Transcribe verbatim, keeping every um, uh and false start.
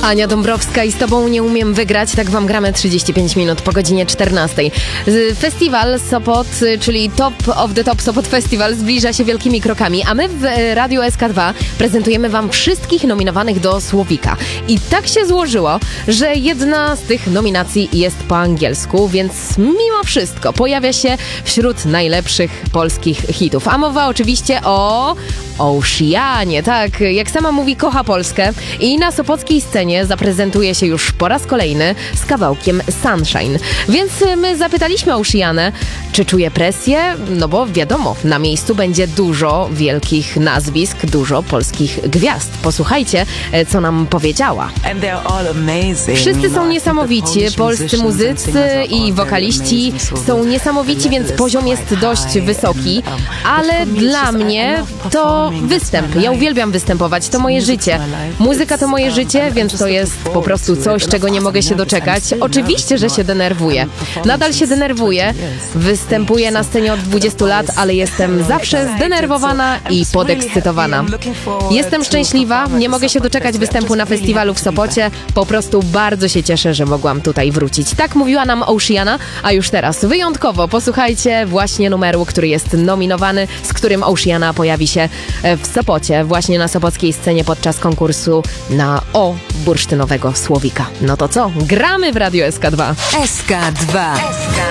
Ania Dąbrowska i z Tobą nie umiem wygrać, tak Wam gramy trzydzieści pięć minut po godzinie czternastej. Festiwal Sopot, czyli Top of the Top Sopot Festival zbliża się wielkimi krokami, a my w Radiu S K dwa prezentujemy Wam wszystkich nominowanych do Słowika. I tak się złożyło, że jedna z tych nominacji jest po angielsku, więc mimo wszystko pojawia się wśród najlepszych polskich hitów. A mowa oczywiście o Oceanie, tak, jak sama mówi, kocha Polskę i na sopockiej scenie zaprezentuje się już po raz kolejny z kawałkiem Sunshine. Więc my zapytaliśmy Oceanę, czy czuje presję, no bo wiadomo, na miejscu będzie dużo wielkich nazwisk, dużo polskich gwiazd. Posłuchajcie, co nam powiedziała. Wszyscy są niesamowici, polscy muzycy i wokaliści są niesamowici, więc poziom jest dość wysoki, ale dla mnie to występ. Ja uwielbiam występować, to moje życie. Muzyka to moje życie, więc to jest po prostu coś, czego nie mogę się doczekać. Oczywiście, że się denerwuję. Nadal się denerwuję. Występuję na scenie od dwudziestu lat, ale jestem zawsze zdenerwowana i podekscytowana. Jestem szczęśliwa, nie mogę się doczekać występu na festiwalu w Sopocie. Po prostu bardzo się cieszę, że mogłam tutaj wrócić. Tak mówiła nam Oceana, a już teraz wyjątkowo posłuchajcie właśnie numeru, który jest nominowany, z którym Oceana pojawi się w Sopocie, właśnie na sopockiej scenie podczas konkursu na O bursztynowego Słowika. No to co? Gramy w Radiu S K dwa. S K dwa.